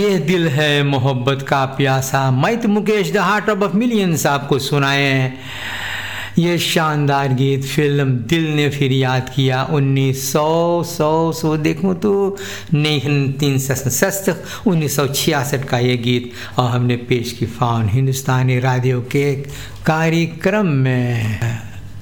ये दिल है मोहब्बत का प्यासा, मैं तो Mukesh the heart of millions आपको सुनाए हैं। ये शानदार गीत फिल्म दिल ने फिर याद किया 1900 देखूँ तो 1966 का ये गीत, और हमने पेश की फाउन हिंदुस्तानी रेडियो के कार्यक्रम में।